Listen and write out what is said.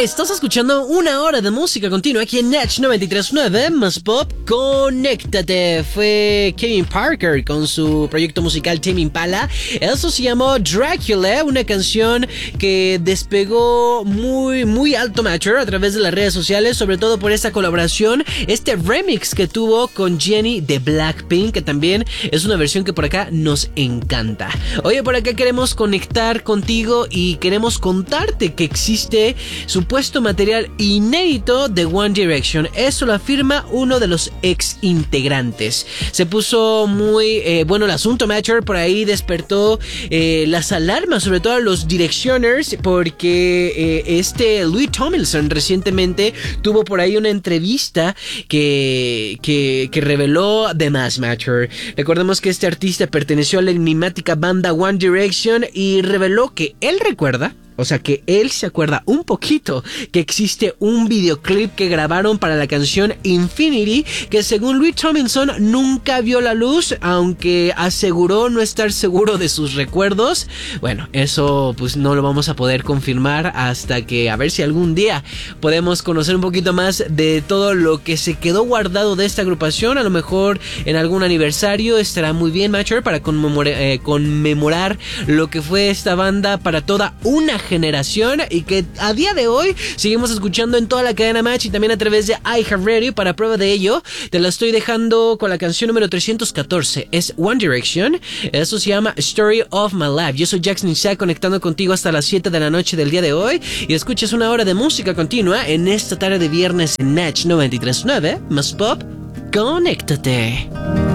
Estás escuchando una hora de música continua aquí en Natch 93.9 más Pop. Conéctate. Fue Kevin Parker con su proyecto musical Tame Impala. Eso se llamó Dracula, una canción que despegó muy alto, Matcher, a través de las redes sociales, sobre todo por esta colaboración, este remix que tuvo con Jennie de Blackpink, que también es una versión que por acá nos encanta. Oye, por acá queremos conectar contigo y queremos contarte que existe supuesto material inédito de One Direction. Eso lo afirma uno de los ex integrantes. Se puso muy bueno el asunto, Matcher. Por ahí despertó las alarmas, sobre todo a los Directioners, porque Louis Tomlinson recientemente tuvo por ahí una entrevista que reveló de más, Matcher. Recordemos que este artista perteneció a la enigmática banda One Direction y reveló que él recuerda, o sea que él se acuerda un poquito, que existe un videoclip que grabaron para la canción Infinity, que según Louis Tomlinson nunca vio la luz, aunque aseguró no estar seguro de sus recuerdos. Bueno, eso pues no lo vamos a poder confirmar hasta que a ver si algún día podemos conocer un poquito más de todo lo que se quedó guardado de esta agrupación. A lo mejor en algún aniversario estará muy bien, Matcher, para conmemorar lo que fue esta banda para toda una generación, y que a día de hoy seguimos escuchando en toda la cadena Match y también a través de iHeartRadio. Para prueba de ello, te la estoy dejando con la canción número 314. Es One Direction. Eso se llama Story of My Life. Yo soy Jackson Isaac, conectando contigo hasta las 7 de la noche del día de hoy, y escuchas una hora de música continua en esta tarde de viernes en Natch 93.9 más Pop. Conéctate.